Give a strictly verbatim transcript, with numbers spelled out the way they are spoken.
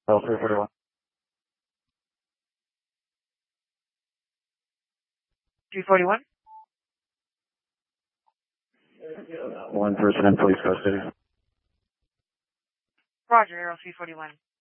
L three forty-one. three forty-one? One person in police custody. Roger, Aero three forty-one.